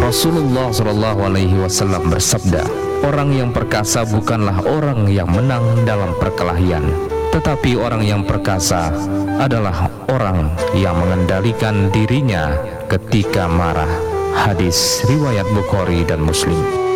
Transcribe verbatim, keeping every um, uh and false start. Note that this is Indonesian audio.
Rasulullah Shallallahu Alaihi Wasallam bersabda, orang yang perkasa bukanlah orang yang menang dalam perkelahian, tetapi orang yang perkasa adalah orang yang mengendalikan dirinya ketika marah. Hadis riwayat Bukhari dan Muslim.